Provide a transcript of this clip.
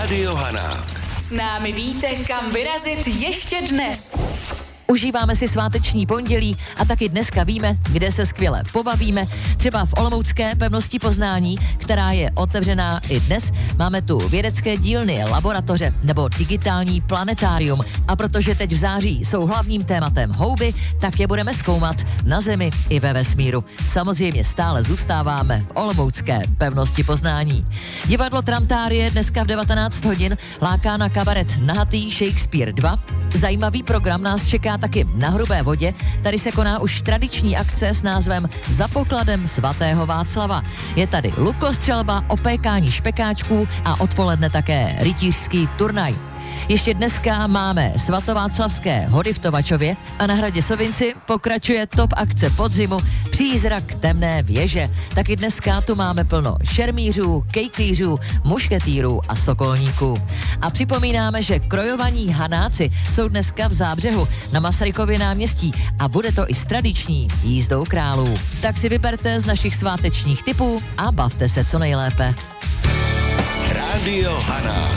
Rádio Hanák. S námi víte, kam vyrazit ještě dnes. Užíváme si sváteční pondělí a taky dneska víme, kde se skvěle pobavíme. Třeba v olomoucké pevnosti Poznání, která je otevřená i dnes. Máme tu vědecké dílny, laboratoře nebo digitální planetárium. A protože teď v září jsou hlavním tématem houby, tak je budeme zkoumat na Zemi i ve vesmíru. Samozřejmě stále zůstáváme v olomoucké pevnosti Poznání. Divadlo Tramtárie dneska v 19 hodin láká na kabaret Nahatý Shakespeare 2. Zajímavý program nás čeká taky na Hrubé vodě. Tady se koná už tradiční akce s názvem Za pokladem svatého Václava. Je tady lukostřelba, opékání špekáčků a odpoledne také rytířský turnaj. Ještě dneska máme svatováclavské hody v Tovačově a na hradě Sovinci pokračuje top akce podzimu Přízrak temné věže. Taky dneska tu máme plno šermířů, kejklířů, mušketýrů a sokolníků. A připomínáme, že krojovaní Hanáci jsou dneska v Zábřehu na Masarykově náměstí a bude to i s tradiční jízdou králů. Tak si vyberte z našich svátečních tipů a bavte se co nejlépe. Rádio Hanák.